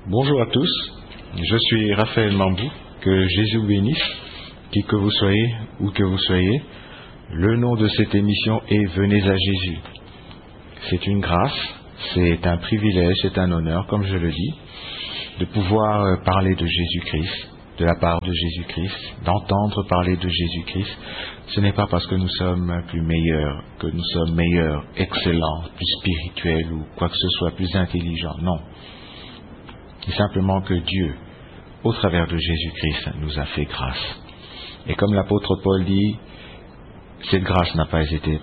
Bonjour à tous, je suis Raphaël Mambou, que Jésus vous bénisse, qui que vous soyez, où que vous soyez. Le nom de cette émission est Venez à Jésus. C'est une grâce, c'est un privilège, c'est un honneur, comme je le dis, de pouvoir parler de Jésus-Christ, de la part de Jésus-Christ, d'entendre parler de Jésus-Christ. Ce n'est pas parce que nous sommes plus meilleurs, que nous sommes meilleurs, excellents, plus spirituels ou quoi que ce soit, plus intelligents, non. C'est simplement que Dieu, au travers de Jésus-Christ, nous a fait grâce. Et comme l'apôtre Paul dit, cette grâce n'a pas été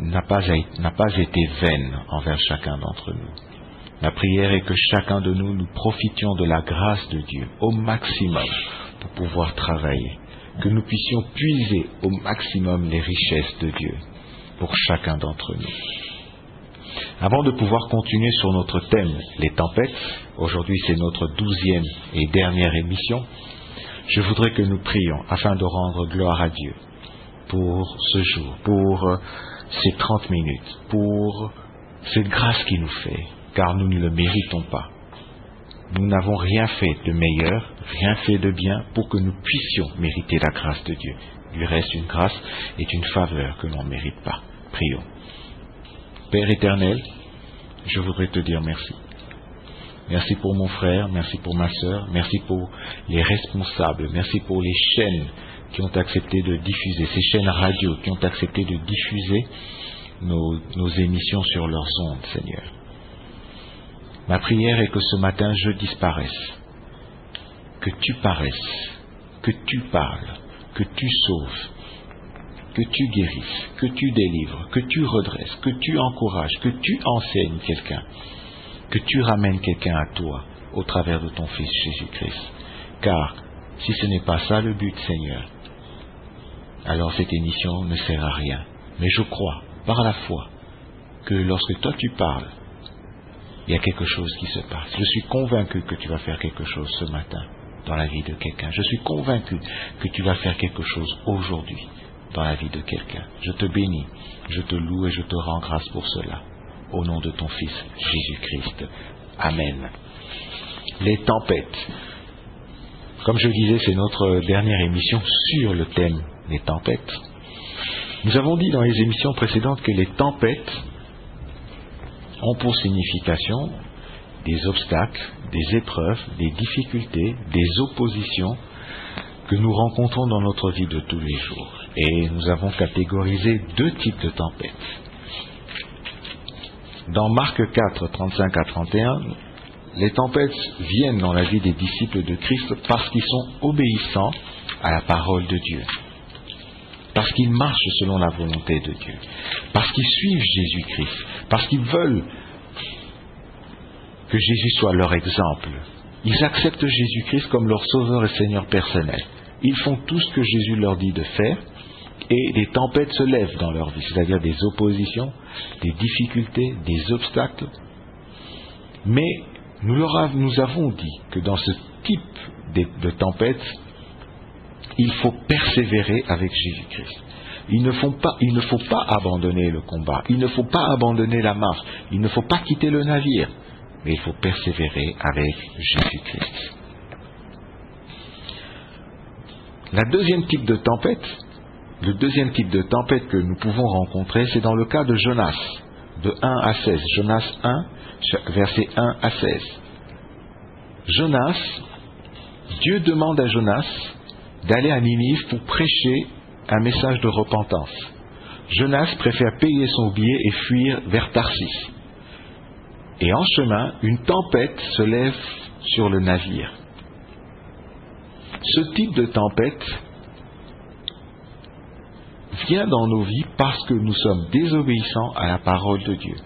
vaine envers chacun d'entre nous. La prière est que chacun de nous, nous profitions de la grâce de Dieu au maximum pour pouvoir travailler, que nous puissions puiser au maximum les richesses de Dieu pour chacun d'entre nous. Avant de pouvoir continuer sur notre thème, les tempêtes, aujourd'hui c'est notre 12e et dernière émission, je voudrais que nous prions afin de rendre gloire à Dieu pour ce jour, pour ces 30 minutes, pour cette grâce qu'il nous fait, car nous ne le méritons pas. Nous n'avons rien fait de meilleur, rien fait de bien pour que nous puissions mériter la grâce de Dieu. Du reste, une grâce est une faveur que l'on ne mérite pas. Prions. Père éternel, je voudrais te dire merci. Merci pour mon frère, merci pour ma sœur, merci pour les responsables, merci pour les chaînes qui ont accepté de diffuser, ces chaînes radio qui ont accepté de diffuser nos émissions sur leurs ondes, Seigneur. Ma prière est que ce matin je disparaisse, que tu paraisses, que tu parles, que tu sauves, que tu guérisses, que tu délivres, que tu redresses, que tu encourages, que tu enseignes quelqu'un, que tu ramènes quelqu'un à toi au travers de ton Fils Jésus-Christ. Car si ce n'est pas ça le but, Seigneur, alors cette émission ne sert à rien. Mais je crois, par la foi, que lorsque toi tu parles, il y a quelque chose qui se passe. Je suis convaincu que tu vas faire quelque chose ce matin dans la vie de quelqu'un. Je suis convaincu que tu vas faire quelque chose aujourd'hui dans la vie de quelqu'un. Je te bénis, je te loue et je te rends grâce pour cela. Au nom de ton Fils Jésus-Christ. Amen. Les tempêtes. Comme je disais, c'est notre dernière émission sur le thème des tempêtes. Nous avons dit dans les émissions précédentes que les tempêtes ont pour signification des obstacles, des épreuves, des difficultés, des oppositions que nous rencontrons dans notre vie de tous les jours. Et nous avons catégorisé deux types de tempêtes. Dans Marc 4, 35 à 31, les tempêtes viennent dans la vie des disciples de Christ parce qu'ils sont obéissants à la parole de Dieu, parce qu'ils marchent selon la volonté de Dieu, parce qu'ils suivent Jésus-Christ, parce qu'ils veulent que Jésus soit leur exemple. Ils acceptent Jésus-Christ comme leur sauveur et Seigneur personnel. Ils font tout ce que Jésus leur dit de faire, et des tempêtes se lèvent dans leur vie, c'est-à-dire des oppositions, des difficultés, des obstacles. Mais nous avons dit que dans ce type de tempête, il faut persévérer avec Jésus-Christ. Il ne faut pas abandonner le combat, il ne faut pas abandonner la marche, il ne faut pas quitter le navire, mais il faut persévérer avec Jésus-Christ. Le deuxième type de tempête que nous pouvons rencontrer, c'est dans le cas de Jonas, de 1 à 16. Jonas 1, versets 1 à 16. Jonas, Dieu demande à Jonas d'aller à Ninive pour prêcher un message de repentance. Jonas préfère payer son billet et fuir vers Tarsis. Et en chemin, une tempête se lève sur le navire. Ce type de tempête vient dans nos vies parce que nous sommes désobéissants à la parole de Dieu.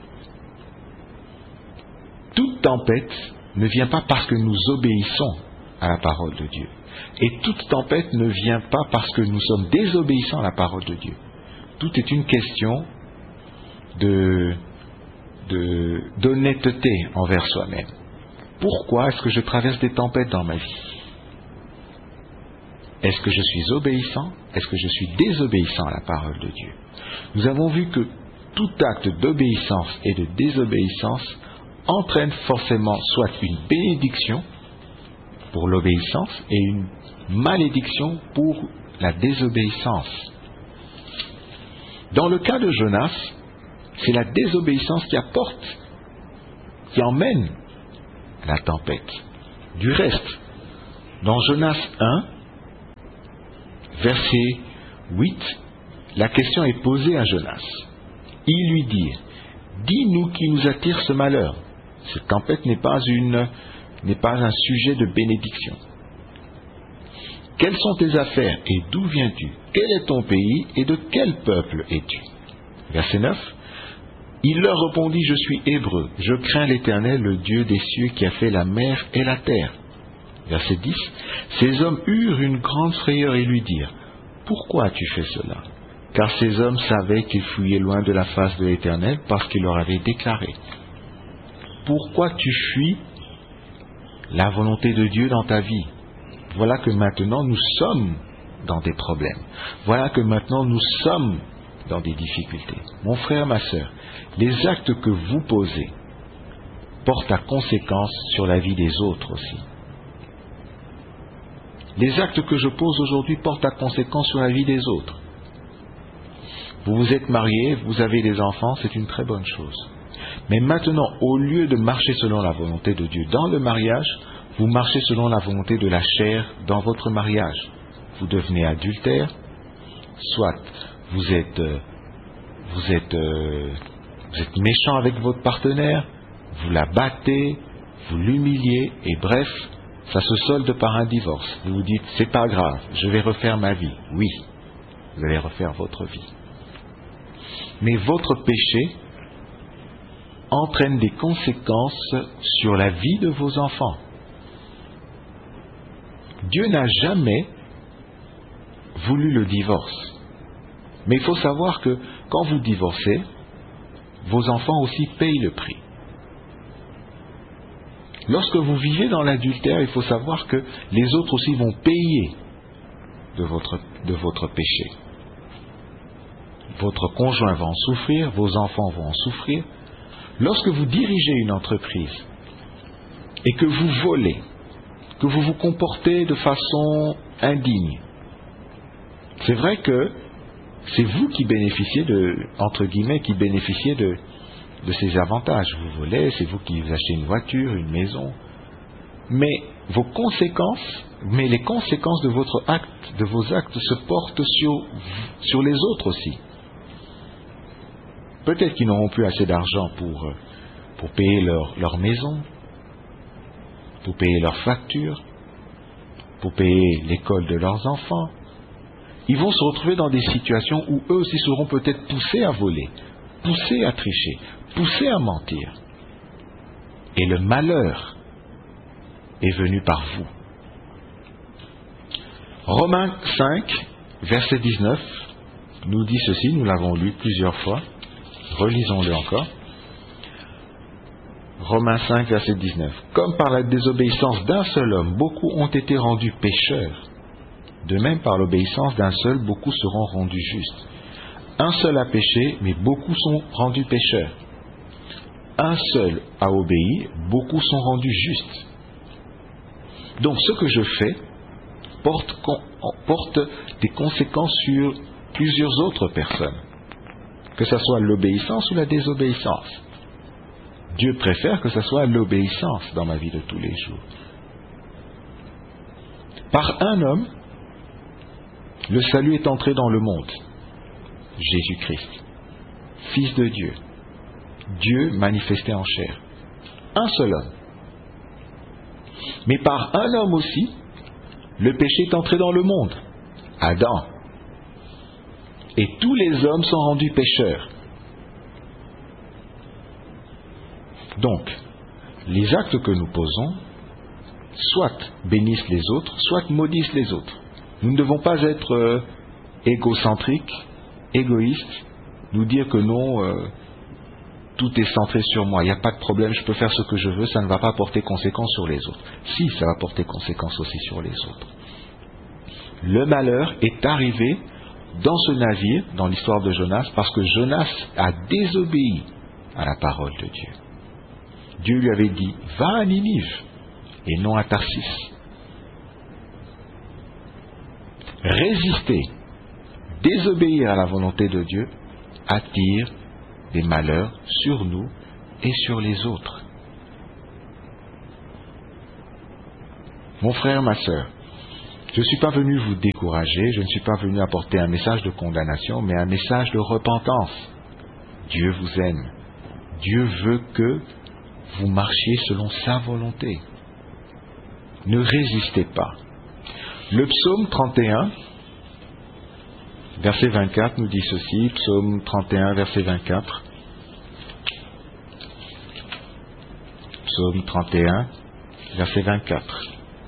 Toute tempête ne vient pas parce que nous obéissons à la parole de Dieu. Et toute tempête ne vient pas parce que nous sommes désobéissants à la parole de Dieu. Tout est une question d'honnêteté envers soi-même. Pourquoi est-ce que je traverse des tempêtes dans ma vie? Est-ce que je suis obéissant? Est-ce que je suis désobéissant à la parole de Dieu? Nous avons vu que tout acte d'obéissance et de désobéissance entraîne forcément soit une bénédiction, pour l'obéissance et une malédiction pour la désobéissance. Dans le cas de Jonas, c'est la désobéissance qui emmène la tempête. Du reste, dans Jonas 1, verset 8, la question est posée à Jonas. Ils lui dirent, dis-nous qui nous attire ce malheur. Cette tempête n'est pas un sujet de bénédiction. Quelles sont tes affaires et d'où viens-tu? Quel est ton pays et de quel peuple es-tu? Verset 9. Il leur répondit, je suis hébreu, je crains l'Éternel, le Dieu des cieux qui a fait la mer et la terre. Verset 10. Ces hommes eurent une grande frayeur et lui dirent, pourquoi as-tu fait cela? Car ces hommes savaient qu'ils fuyaient loin de la face de l'Éternel parce qu'il leur avait déclaré. Pourquoi tu fuis la volonté de Dieu dans ta vie? Voilà que maintenant nous sommes dans des problèmes. Voilà que maintenant nous sommes dans des difficultés. Mon frère, ma sœur, les actes que vous posez portent à conséquence sur la vie des autres aussi. Les actes que je pose aujourd'hui portent à conséquence sur la vie des autres. Vous vous êtes marié, vous avez des enfants, c'est une très bonne chose. Mais maintenant, au lieu de marcher selon la volonté de Dieu dans le mariage, vous marchez selon la volonté de la chair dans votre mariage. Vous devenez adultère, soit vous êtes méchant avec votre partenaire, vous la battez, vous l'humiliez, et bref, ça se solde par un divorce. Vous vous dites, c'est pas grave, je vais refaire ma vie. Oui, vous allez refaire votre vie. Mais votre péché entraîne des conséquences sur la vie de vos enfants. Dieu n'a jamais voulu le divorce. Mais il faut savoir que quand vous divorcez, vos enfants aussi payent le prix. Lorsque vous vivez dans l'adultère, il faut savoir que les autres aussi vont payer de votre péché. Votre conjoint va en souffrir, vos enfants vont en souffrir. Lorsque vous dirigez une entreprise et que vous volez, que vous vous comportez de façon indigne, c'est vrai que c'est vous qui bénéficiez de ces avantages. Vous volez, c'est vous qui achetez une voiture, une maison. Mais les conséquences de vos actes se portent sur les autres aussi. Peut-être qu'ils n'auront plus assez d'argent pour payer leur maison, pour payer leurs factures, pour payer l'école de leurs enfants. Ils vont se retrouver dans des situations où eux aussi seront peut-être poussés à voler, poussés à tricher, poussés à mentir. Et le malheur est venu par vous. Romains 5, verset 19, nous dit ceci, nous l'avons lu plusieurs fois, relisons-le encore. Romains 5, verset 19. Comme par la désobéissance d'un seul homme, beaucoup ont été rendus pécheurs, de même par l'obéissance d'un seul, beaucoup seront rendus justes. Un seul a péché, mais beaucoup sont rendus pécheurs. Un seul a obéi, beaucoup sont rendus justes. Donc ce que je fais porte des conséquences sur plusieurs autres personnes, que ce soit l'obéissance ou la désobéissance. Dieu préfère que ce soit l'obéissance dans ma vie de tous les jours. Par un homme, le salut est entré dans le monde. Jésus-Christ, Fils de Dieu, Dieu manifesté en chair. Un seul homme. Mais par un homme aussi, le péché est entré dans le monde. Adam. Et tous les hommes sont rendus pécheurs. Donc, les actes que nous posons, soit bénissent les autres, soit maudissent les autres. Nous ne devons pas être égocentriques, égoïstes, nous dire que non, tout est centré sur moi, il n'y a pas de problème, je peux faire ce que je veux, ça ne va pas porter conséquence sur les autres. Si, ça va porter conséquence aussi sur les autres. Le malheur est arrivé dans ce navire, dans l'histoire de Jonas, parce que Jonas a désobéi à la parole de Dieu. Dieu lui avait dit, va à Ninive et non à Tarsis. Résister, désobéir à la volonté de Dieu attire des malheurs sur nous et sur les autres. Mon frère, ma sœur, je ne suis pas venu vous décourager, je ne suis pas venu apporter un message de condamnation, mais un message de repentance. Dieu vous aime. Dieu veut que vous marchiez selon sa volonté. Ne résistez pas. Le psaume 31, verset 24 nous dit ceci, psaume 31, verset 24. Psaume 31, verset 24.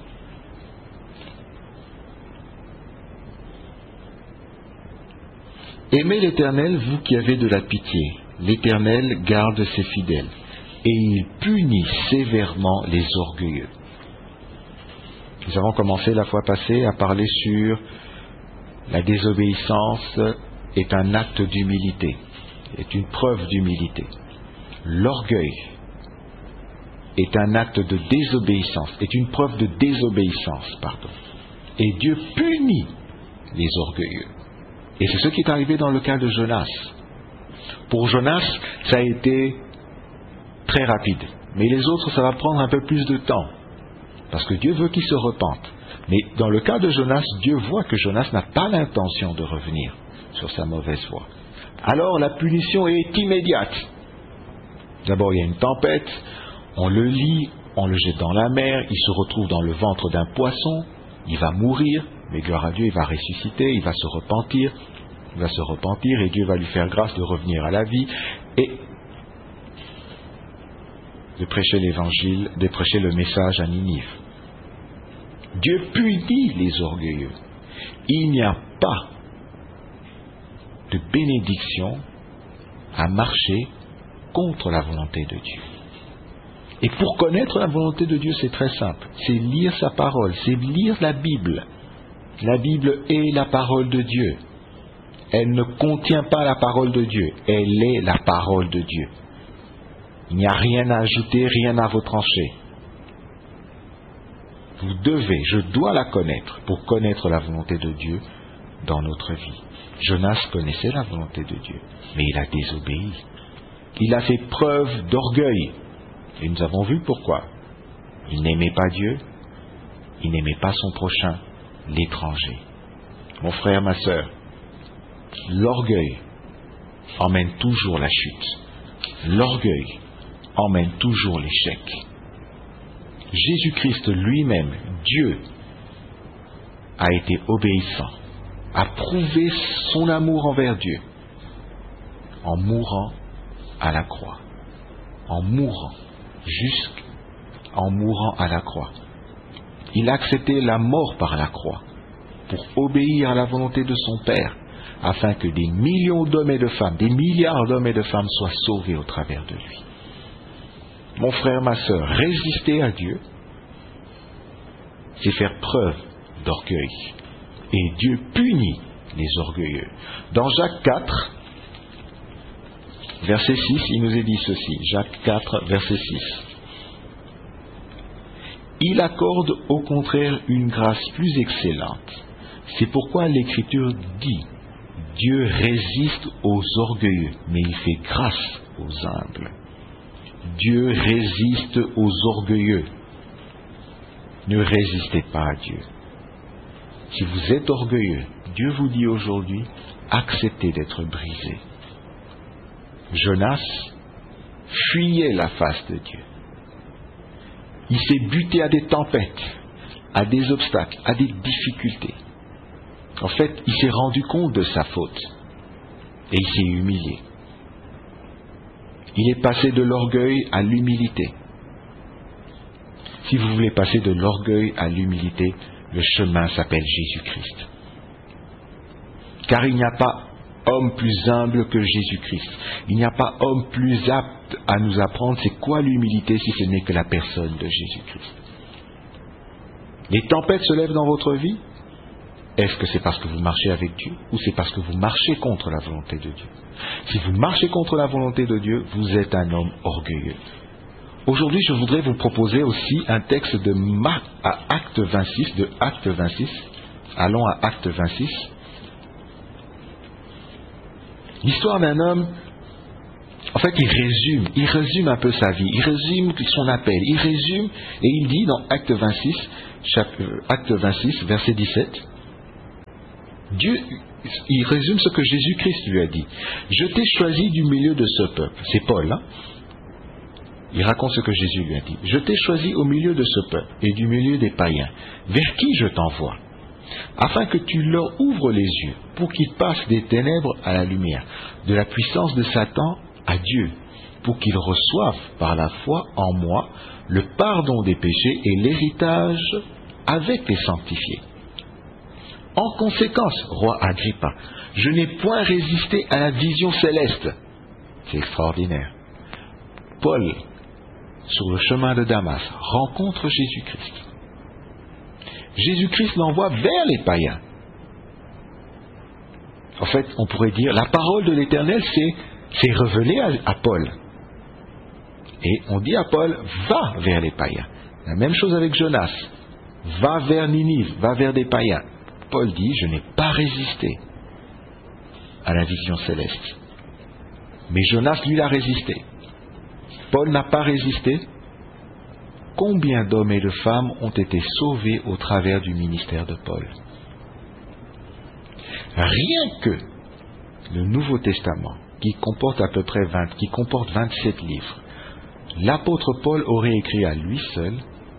Aimez l'Éternel, vous qui avez de la pitié. L'Éternel garde ses fidèles, et il punit sévèrement les orgueilleux. Nous avons commencé la fois passée à parler sur la désobéissance est un acte d'humilité, est une preuve d'humilité. L'orgueil est un acte de désobéissance, est une preuve de désobéissance, Et Dieu punit les orgueilleux. Et c'est ce qui est arrivé dans le cas de Jonas. Pour Jonas, ça a été très rapide. Mais les autres, ça va prendre un peu plus de temps. Parce que Dieu veut qu'ils se repentent. Mais dans le cas de Jonas, Dieu voit que Jonas n'a pas l'intention de revenir sur sa mauvaise voie. Alors la punition est immédiate. D'abord, il y a une tempête, on le lie, on le jette dans la mer, il se retrouve dans le ventre d'un poisson, il va mourir, mais gloire à Dieu, il va ressusciter, il va se repentir. Il va se repentir et Dieu va lui faire grâce de revenir à la vie et de prêcher l'évangile, de prêcher le message à Ninive. Dieu punit les orgueilleux. Il n'y a pas de bénédiction à marcher contre la volonté de Dieu. Et pour connaître la volonté de Dieu, c'est très simple. C'est lire sa parole, c'est lire la Bible. La Bible est la parole de Dieu. Elle ne contient pas la parole de Dieu. Elle est la parole de Dieu. Il n'y a rien à ajouter, rien à retrancher. Vous devez, je dois la connaître pour connaître la volonté de Dieu dans notre vie. Jonas connaissait la volonté de Dieu, mais il a désobéi. Il a fait preuve d'orgueil. Et nous avons vu pourquoi. Il n'aimait pas Dieu, il n'aimait pas son prochain, l'étranger. Mon frère, ma sœur, l'orgueil emmène toujours la chute. L'orgueil emmène toujours l'échec. Jésus-Christ lui-même, Dieu, a été obéissant, a prouvé son amour envers Dieu en mourant à la croix. En mourant à la croix. Il a accepté la mort par la croix pour obéir à la volonté de son Père, afin que des millions d'hommes et de femmes, des milliards d'hommes et de femmes soient sauvés au travers de lui. Mon frère, ma sœur, résister à Dieu, c'est faire preuve d'orgueil. Et Dieu punit les orgueilleux. Dans Jacques 4, verset 6, il nous est dit ceci. Jacques 4, verset 6. Il accorde au contraire une grâce plus excellente. C'est pourquoi l'Écriture dit, Dieu résiste aux orgueilleux, mais il fait grâce aux humbles. Dieu résiste aux orgueilleux. Ne résistez pas à Dieu. Si vous êtes orgueilleux, Dieu vous dit aujourd'hui, acceptez d'être brisé. Jonas fuyait la face de Dieu. Il s'est buté à des tempêtes, à des obstacles, à des difficultés. En fait, il s'est rendu compte de sa faute et il s'est humilié. Il est passé de l'orgueil à l'humilité. Si vous voulez passer de l'orgueil à l'humilité, le chemin s'appelle Jésus-Christ. Car il n'y a pas homme plus humble que Jésus-Christ. Il n'y a pas homme plus apte à nous apprendre c'est quoi l'humilité si ce n'est que la personne de Jésus-Christ. Les tempêtes se lèvent dans votre vie. Est-ce que c'est parce que vous marchez avec Dieu ou c'est parce que vous marchez contre la volonté de Dieu? Si vous marchez contre la volonté de Dieu, vous êtes un homme orgueilleux. Aujourd'hui, je voudrais vous proposer aussi un texte de Acte 26, Allons à Acte 26. L'histoire d'un homme, en fait, il résume un peu sa vie, il résume son appel, il résume, et il dit dans Acte 26, verset 17, Dieu, il résume ce que Jésus-Christ lui a dit. Je t'ai choisi du milieu de ce peuple. C'est Paul, hein? Il raconte ce que Jésus lui a dit. Je t'ai choisi au milieu de ce peuple et du milieu des païens, vers qui je t'envoie, afin que tu leur ouvres les yeux, pour qu'ils passent des ténèbres à la lumière, de la puissance de Satan à Dieu, pour qu'ils reçoivent par la foi en moi le pardon des péchés et l'héritage avec les sanctifiés. En conséquence, roi Agrippa, je n'ai point résisté à la vision céleste. C'est extraordinaire. Paul, sur le chemin de Damas, rencontre Jésus-Christ. Jésus-Christ l'envoie vers les païens. En fait, on pourrait dire, la parole de l'Éternel s'est révélée à Paul. Et on dit à Paul, va vers les païens. La même chose avec Jonas. Va vers Ninive, va vers des païens. Paul dit, je n'ai pas résisté à la vision céleste. Mais Jonas, lui, a résisté. Paul n'a pas résisté. Combien d'hommes et de femmes ont été sauvés au travers du ministère de Paul? Rien que le Nouveau Testament, qui comporte à peu près 27 livres, l'apôtre Paul aurait écrit à lui seul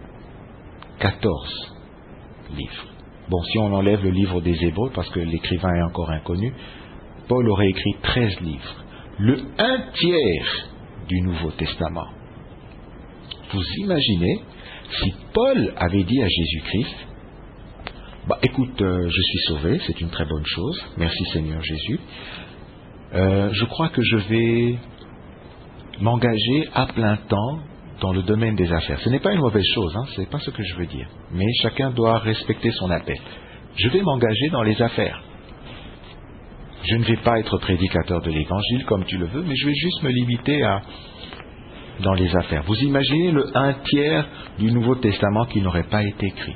14 livres. Bon, si on enlève le livre des Hébreux, parce que l'écrivain est encore inconnu, Paul aurait écrit 13 livres. Le 1/3 du Nouveau Testament. Vous imaginez, si Paul avait dit à Jésus-Christ, écoute, je suis sauvé, c'est une très bonne chose, merci Seigneur Jésus, je crois que je vais m'engager à plein temps dans le domaine des affaires. Ce n'est pas une mauvaise chose, hein, ce n'est pas ce que je veux dire, mais chacun doit respecter son appel. Je vais m'engager dans les affaires. Je ne vais pas être prédicateur de l'évangile comme tu le veux, mais je vais juste me limiter dans les affaires. Vous imaginez le 1/3 du Nouveau Testament qui n'aurait pas été écrit.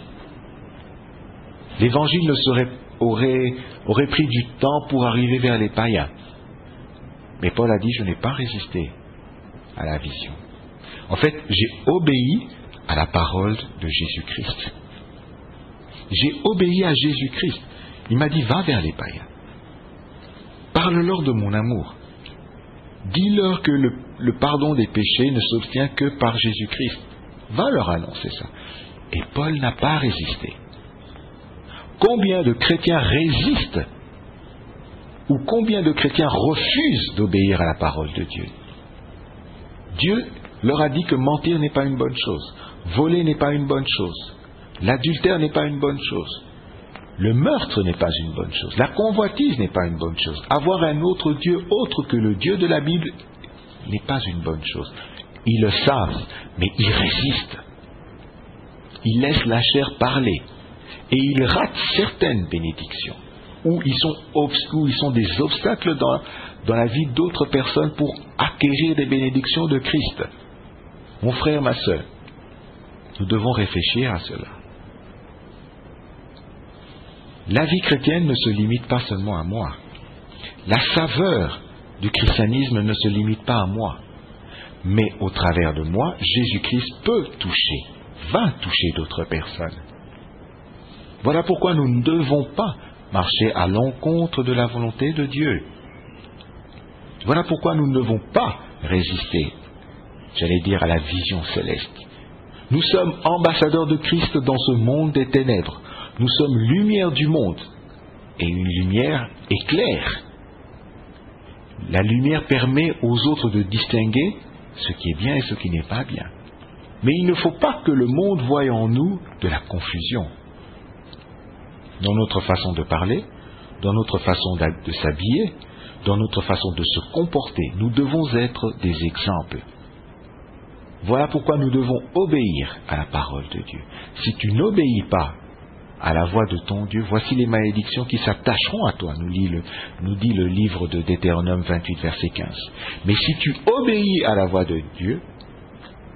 L'évangile aurait pris du temps pour arriver vers les païens. Mais Paul a dit, je n'ai pas résisté à la vision. En fait, j'ai obéi à la parole de Jésus-Christ. J'ai obéi à Jésus-Christ. Il m'a dit, va vers les païens. Parle-leur de mon amour. Dis-leur que le pardon des péchés ne s'obtient que par Jésus-Christ. Va leur annoncer ça. Et Paul n'a pas résisté. Combien de chrétiens résistent ou combien de chrétiens refusent d'obéir à la parole de Dieu? Dieu leur a dit que mentir n'est pas une bonne chose, voler n'est pas une bonne chose, l'adultère n'est pas une bonne chose, le meurtre n'est pas une bonne chose, la convoitise n'est pas une bonne chose, avoir un autre Dieu autre que le Dieu de la Bible n'est pas une bonne chose. Ils le savent, mais ils résistent. Ils laissent la chair parler et ils ratent certaines bénédictions où ils sont des obstacles dans la vie d'autres personnes pour acquérir des bénédictions de Christ. Mon frère, ma sœur, nous devons réfléchir à cela. La vie chrétienne ne se limite pas seulement à moi. La saveur du christianisme ne se limite pas à moi. Mais au travers de moi, Jésus-Christ va toucher d'autres personnes. Voilà pourquoi nous ne devons pas marcher à l'encontre de la volonté de Dieu. Voilà pourquoi nous ne devons pas résister, à la vision céleste. Nous sommes ambassadeurs de Christ dans ce monde des ténèbres. Nous sommes lumière du monde. Et une lumière éclaire. La lumière permet aux autres de distinguer ce qui est bien et ce qui n'est pas bien. Mais il ne faut pas que le monde voie en nous de la confusion. Dans notre façon de parler, dans notre façon de s'habiller, dans notre façon de se comporter, nous devons être des exemples. Voilà pourquoi nous devons obéir à la parole de Dieu. Si tu n'obéis pas à la voix de ton Dieu, voici les malédictions qui s'attacheront à toi, nous dit le livre de Deutéronome 28, verset 15. Mais si tu obéis à la voix de Dieu,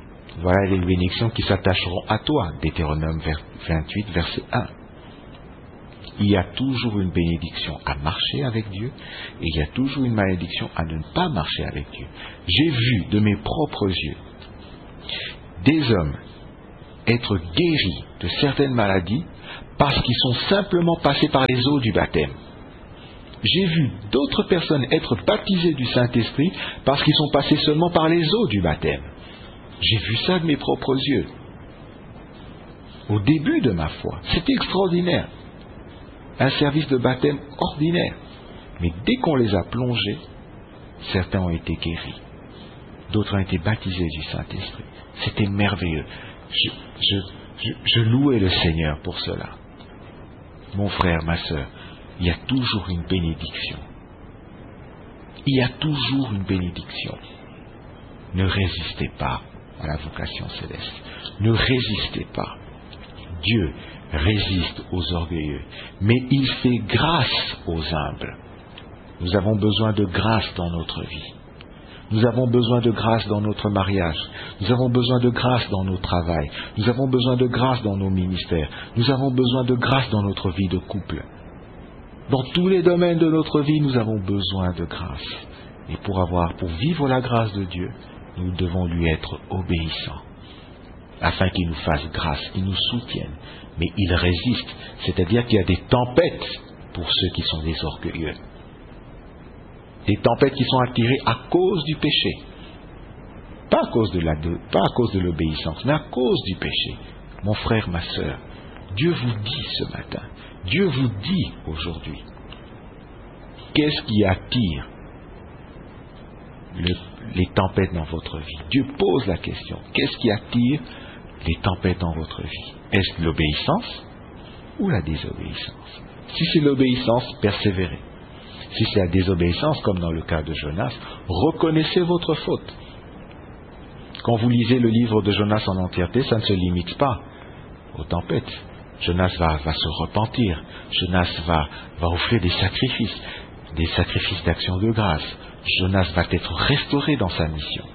voilà les bénédictions qui s'attacheront à toi, Deutéronome 28, verset 1. Il y a toujours une bénédiction à marcher avec Dieu et il y a toujours une malédiction à ne pas marcher avec Dieu. J'ai vu de mes propres yeux des hommes être guéris de certaines maladies parce qu'ils sont simplement passés par les eaux du baptême. J'ai vu d'autres personnes être baptisées du Saint-Esprit parce qu'ils sont passés seulement par les eaux du baptême. J'ai vu ça de mes propres yeux. Au début de ma foi, c'était extraordinaire. Un service de baptême ordinaire. Mais dès qu'on les a plongés, certains ont été guéris. D'autres ont été baptisés du Saint-Esprit. C'était merveilleux. Je louais le Seigneur pour cela. Mon frère, ma sœur, il y a toujours une bénédiction. Il y a toujours une bénédiction. Ne résistez pas à la vocation céleste. Ne résistez pas. Dieu résiste aux orgueilleux, mais il fait grâce aux humbles. Nous avons besoin de grâce dans notre vie. Nous avons besoin de grâce dans notre mariage. Nous avons besoin de grâce dans nos travails. Nous avons besoin de grâce dans nos ministères. Nous avons besoin de grâce dans notre vie de couple. Dans tous les domaines de notre vie, nous avons besoin de grâce. Et pour vivre la grâce de Dieu, nous devons lui être obéissants, afin qu'il nous fasse grâce, qu'il nous soutienne. Mais il résiste, c'est-à-dire qu'il y a des tempêtes pour ceux qui sont des orgueilleux. Des tempêtes qui sont attirées à cause du péché. Pas à cause de l'obéissance, mais à cause du péché. Mon frère, ma sœur, Dieu vous dit ce matin, Dieu vous dit aujourd'hui, qu'est-ce qui attire les tempêtes dans votre vie? Dieu pose la question, qu'est-ce qui attire les tempêtes dans votre vie? Est-ce l'obéissance ou la désobéissance? Si c'est l'obéissance, persévérez. Si c'est la désobéissance, comme dans le cas de Jonas, reconnaissez votre faute. Quand vous lisez le livre de Jonas en entièreté, ça ne se limite pas aux tempêtes. Jonas va se repentir. Jonas va offrir des sacrifices d'action de grâce. Jonas va être restauré dans sa mission.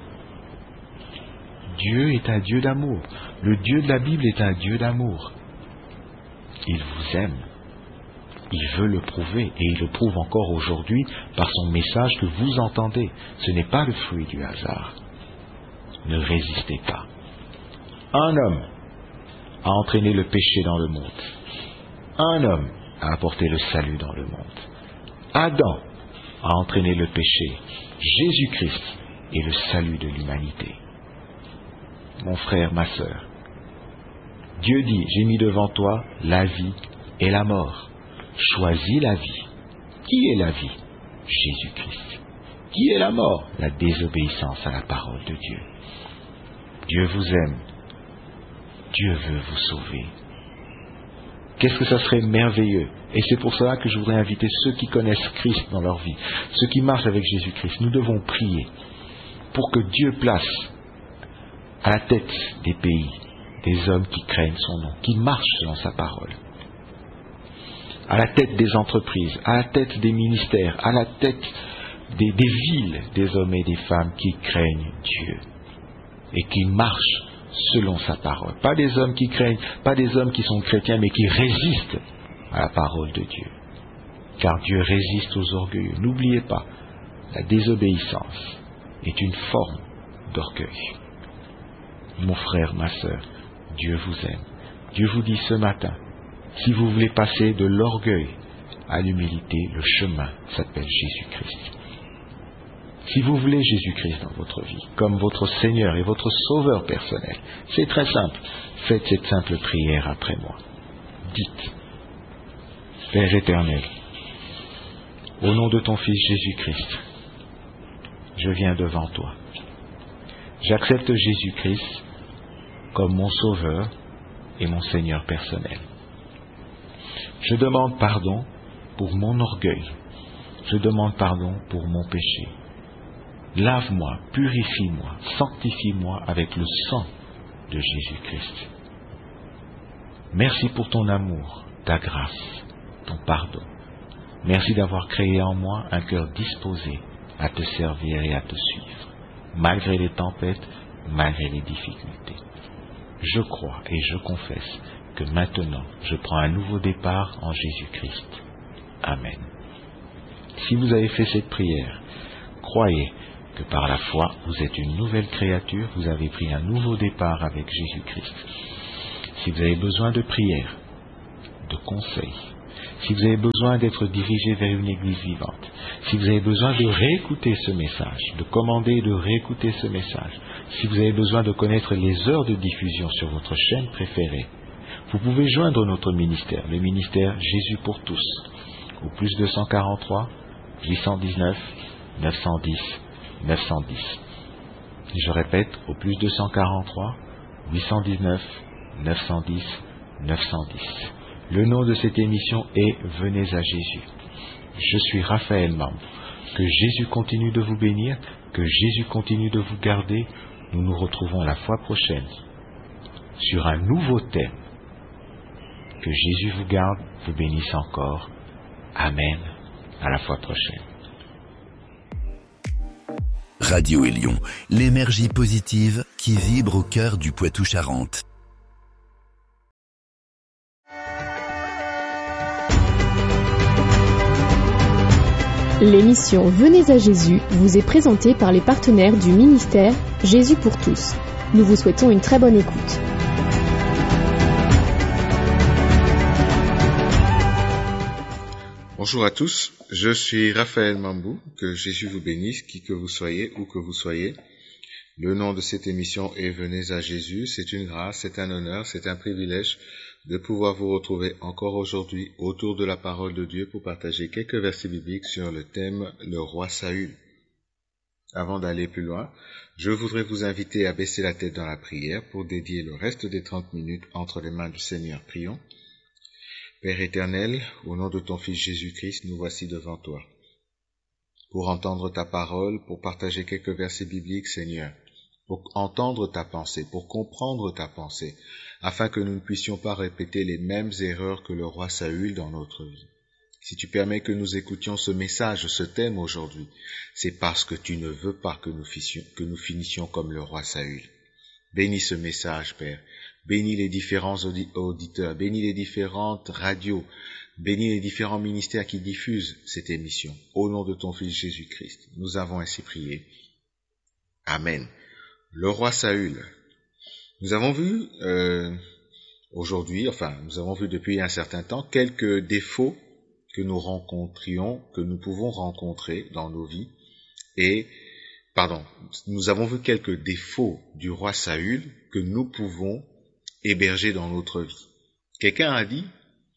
Dieu est un Dieu d'amour. Le Dieu de la Bible est un Dieu d'amour. Il vous aime. Il veut le prouver, et il le prouve encore aujourd'hui par son message que vous entendez. Ce n'est pas le fruit du hasard. Ne résistez pas. Un homme a entraîné le péché dans le monde. Un homme a apporté le salut dans le monde. Adam a entraîné le péché. Jésus-Christ est le salut de l'humanité. Mon frère, ma sœur, Dieu dit, j'ai mis devant toi la vie et la mort. Choisis la vie. Qui est la vie? Jésus-Christ. Qui est la mort? La désobéissance à la parole de Dieu. Dieu vous aime. Dieu veut vous sauver. Qu'est-ce que ça serait merveilleux? Et c'est pour cela que je voudrais inviter ceux qui connaissent Christ dans leur vie, ceux qui marchent avec Jésus-Christ. Nous devons prier pour que Dieu place à la tête des pays des hommes qui craignent son nom, qui marchent selon sa parole. À la tête des entreprises, à la tête des ministères, à la tête des villes, des hommes et des femmes qui craignent Dieu et qui marchent selon sa parole. Pas des hommes qui craignent, pas des hommes qui sont chrétiens, mais qui résistent à la parole de Dieu. Car Dieu résiste aux orgueilleux. N'oubliez pas, la désobéissance est une forme d'orgueil. Mon frère, ma sœur, Dieu vous aime. Dieu vous dit ce matin, si vous voulez passer de l'orgueil à l'humilité, le chemin s'appelle Jésus-Christ. Si vous voulez Jésus-Christ dans votre vie, comme votre Seigneur et votre Sauveur personnel, c'est très simple. Faites cette simple prière après moi. Dites, Père éternel, au nom de ton Fils Jésus-Christ, je viens devant toi. J'accepte Jésus-Christ comme mon Sauveur et mon Seigneur personnel. Je demande pardon pour mon orgueil. Je demande pardon pour mon péché. Lave-moi, purifie-moi, sanctifie-moi avec le sang de Jésus-Christ. Merci pour ton amour, ta grâce, ton pardon. Merci d'avoir créé en moi un cœur disposé à te servir et à te suivre, malgré les tempêtes, malgré les difficultés. Je crois et je confesse que maintenant, je prends un nouveau départ en Jésus-Christ. Amen. Si vous avez fait cette prière, croyez que par la foi, vous êtes une nouvelle créature, vous avez pris un nouveau départ avec Jésus-Christ. Si vous avez besoin de prière, de conseils, si vous avez besoin d'être dirigé vers une église vivante, si vous avez besoin de réécouter ce message, de commander et de réécouter ce message, si vous avez besoin de connaître les heures de diffusion sur votre chaîne préférée, vous pouvez joindre notre ministère, le ministère Jésus pour tous, au plus 243 819 910 910. Je répète, au plus 243 819 910 910. Le nom de cette émission est Venez à Jésus. Je suis Raphaël Mambou. Que Jésus continue de vous bénir, que Jésus continue de vous garder. Nous nous retrouvons la fois prochaine sur un nouveau thème. Que Jésus vous garde, vous bénisse encore. Amen. À la fois prochaine. Radio Élion, l'énergie positive qui vibre au cœur du Poitou-Charentes. L'émission Venez à Jésus vous est présentée par les partenaires du ministère Jésus pour tous. Nous vous souhaitons une très bonne écoute. Bonjour à tous, je suis Raphaël Mambou, que Jésus vous bénisse, qui que vous soyez, où que vous soyez. Le nom de cette émission est Venez à Jésus, c'est une grâce, c'est un honneur, c'est un privilège de pouvoir vous retrouver encore aujourd'hui autour de la parole de Dieu pour partager quelques versets bibliques sur le thème le roi Saül. Avant d'aller plus loin, je voudrais vous inviter à baisser la tête dans la prière pour dédier le reste des 30 minutes entre les mains du Seigneur. Prions. Père éternel, au nom de ton Fils Jésus-Christ, nous voici devant toi. Pour entendre ta parole, pour partager quelques versets bibliques, Seigneur, pour entendre ta pensée, pour comprendre ta pensée, afin que nous ne puissions pas répéter les mêmes erreurs que le roi Saül dans notre vie. Si tu permets que nous écoutions ce message, ce thème aujourd'hui, c'est parce que tu ne veux pas que nous finissions comme le roi Saül. Bénis ce message, Père. Bénis les différents auditeurs, bénis les différentes radios, bénis les différents ministères qui diffusent cette émission. Au nom de ton Fils Jésus-Christ, nous avons ainsi prié. Amen. Le roi Saül. Nous avons vu aujourd'hui, nous avons vu depuis un certain temps quelques défauts que nous pouvons rencontrer dans nos vies. Nous avons vu quelques défauts du roi Saül que nous pouvons héberger dans notre vie. Quelqu'un a dit,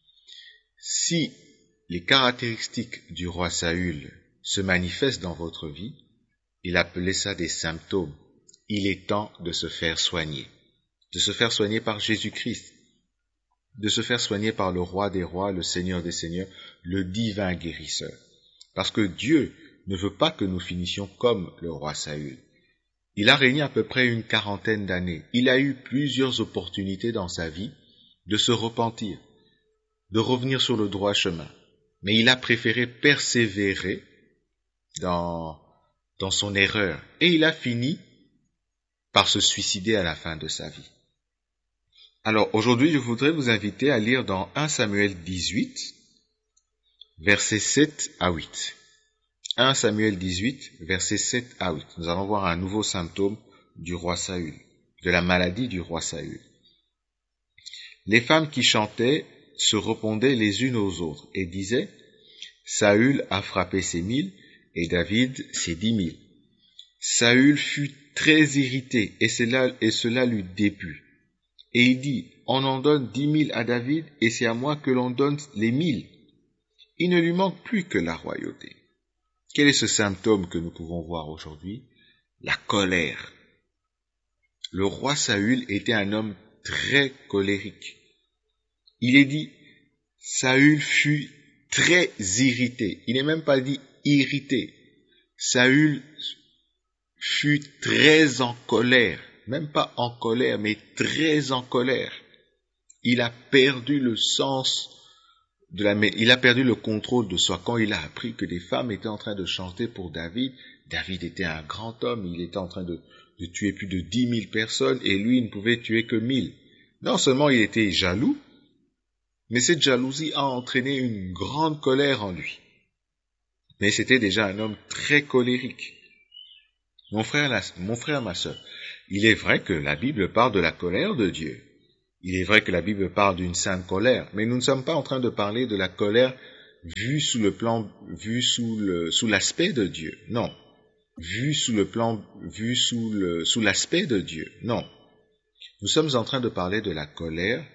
si les caractéristiques du roi Saül se manifestent dans votre vie, il appelait ça des symptômes. Il est temps de se faire soigner par Jésus-Christ, de se faire soigner par le roi des rois, le Seigneur des seigneurs, le divin guérisseur. Parce que Dieu ne veut pas que nous finissions comme le roi Saül. Il a régné à peu près une 40aine d'années. Il a eu plusieurs opportunités dans sa vie de se repentir, de revenir sur le droit chemin. Mais il a préféré persévérer dans son erreur. Et il a fini par se suicider à la fin de sa vie. Alors aujourd'hui, je voudrais vous inviter à lire dans 1 Samuel 18, versets 7 à 8. 1 Samuel 18, versets 7 à 8. Nous allons voir un nouveau symptôme du roi Saül, de la maladie du roi Saül. Les femmes qui chantaient se répondaient les unes aux autres et disaient, Saül a frappé ses 1000 et David ses 10 000. Saül fut très irrité et cela lui déplut. Et il dit, on en donne 10 000 à David et c'est à moi que l'on donne les 1000. Il ne lui manque plus que la royauté. Quel est ce symptôme que nous pouvons voir aujourd'hui? La colère. Le roi Saül était un homme très colérique. Il est dit, Saül fut très irrité. Il n'est même pas dit irrité. Saül fut très en colère. Même pas en colère, mais très en colère. Il a perdu le sens il a perdu le contrôle de soi quand il a appris que des femmes étaient en train de chanter pour David. David était un grand homme, il était en train de tuer plus de 10 000 personnes et lui, il ne pouvait tuer que 1000. Non seulement il était jaloux, Mais cette jalousie a entraîné une grande colère en lui. Mais c'était déjà un homme très colérique. Mon frère, ma sœur, il est vrai que la Bible parle de la colère de Dieu. Il est vrai que la Bible parle d'une sainte colère, mais nous ne sommes pas en train de parler de la colère vue sous l'aspect de Dieu. Non. Sous l'aspect de Dieu. Non. Nous sommes en train de parler de la colère